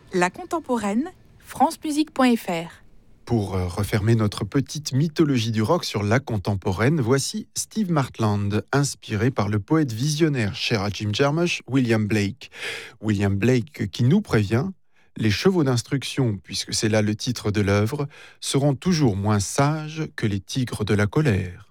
La contemporaine, francemusique.fr. Pour refermer notre petite mythologie du rock sur la contemporaine, voici Steve Martland, inspiré par le poète visionnaire cher à Jim Jarmusch, William Blake. William Blake qui nous prévient: les chevaux d'instruction, puisque c'est là le titre de l'œuvre, seront toujours moins sages que les tigres de la colère.